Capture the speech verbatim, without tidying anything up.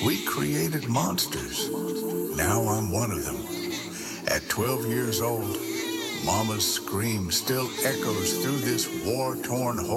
We created monsters. Now I'm one of them. At twelve years old, Mama's scream still echoes through this war-torn